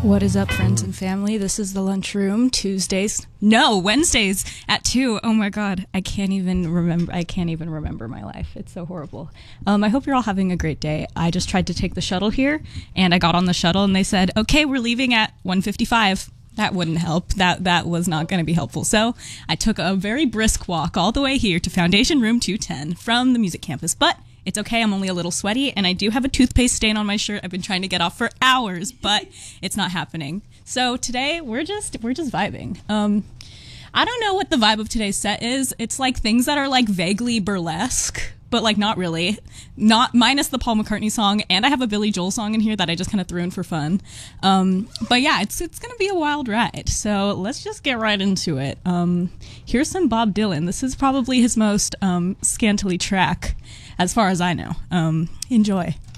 What is up, friends and family? This is the Lunchroom, Wednesdays at 2. Oh my god, I can't even remember my life. It's so horrible. I hope you're all having a great day. I just tried to take the shuttle here, and I got on the shuttle, and they said, okay, we're leaving at 1:55. That wouldn't help. That was not going to be helpful. So I took a very brisk walk all the way here to Foundation Room 210 from the music campus, but it's okay, I'm only a little sweaty, and I do have a toothpaste stain on my shirt I've been trying to get off for hours, but it's not happening. So today, we're just vibing. I don't know what the vibe of today's set is. It's like things that are like vaguely burlesque, but like not really. Not minus the Paul McCartney song, and I have a Billy Joel song in here that I just kind of threw in for fun. But yeah, it's gonna be a wild ride. So let's just get right into it. Here's some Bob Dylan. This is probably his most scantily track, as far as I know. Enjoy.